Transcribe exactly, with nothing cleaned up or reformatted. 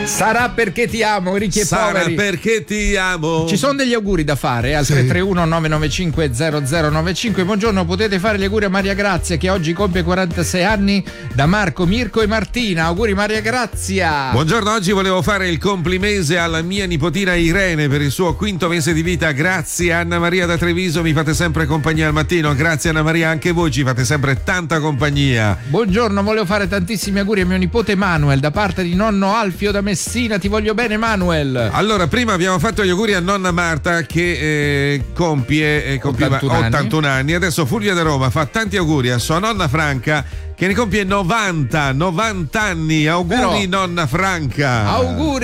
Sarà perché ti amo, ricchi e Sarà poveri. perché ti amo. Ci sono degli auguri da fare al Sì. tre tre uno nove nove cinque zero zero nove cinque. Buongiorno, potete fare gli auguri a Maria Grazia che oggi compie quarantasei anni, da Marco, Mirko e Martina. Auguri Maria Grazia. Buongiorno, oggi volevo fare il complimese alla mia nipotina Irene per il suo quinto mese di vita. Grazie Anna Maria da Treviso, mi fate sempre compagnia al mattino. Grazie Anna Maria, anche voi ci fate sempre tanta compagnia. Buongiorno, volevo fare tantissimi auguri a mio nipote Manuel da parte di nonno Alfio da Messina. Ti voglio bene Manuel. Allora, prima abbiamo fatto gli auguri a nonna Marta che eh, compie eh, compieva ottantuno anni. ottantuno anni. Adesso Fulvia da Roma fa tanti auguri a sua nonna Franca che ne compie novanta novanta anni. Auguri Però, nonna Franca. auguri